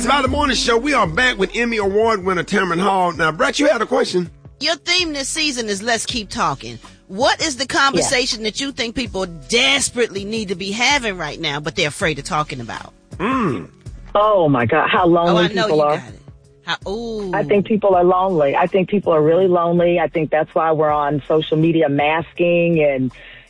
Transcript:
Survivor Morning Show. We are back with Emmy Award winner Tamron Hall. Now, Brett, you had a question. Your theme this season is Let's Keep Talking. What is the conversation that you think people desperately need to be having right now, but they're afraid of talking about? Oh, my God. How lonely people are. I think people are lonely. I think people are really lonely. I think that's why we're on social media masking and,